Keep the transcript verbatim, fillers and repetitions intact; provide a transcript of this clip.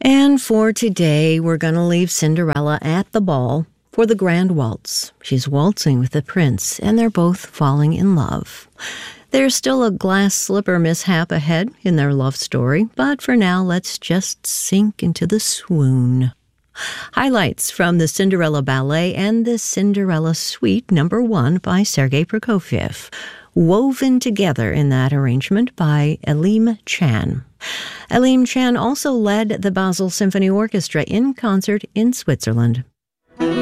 And for today, we're going to leave Cinderella at the ball for the grand waltz. She's waltzing with the prince, and they're both falling in love. There's still a glass slipper mishap ahead in their love story, but for now, let's just sink into the swoon. Highlights from the Cinderella Ballet and the Cinderella Suite number one by Sergei Prokofiev, woven together in that arrangement by Elim Chan. Elim Chan also led the Basel Symphony Orchestra in concert in Switzerland.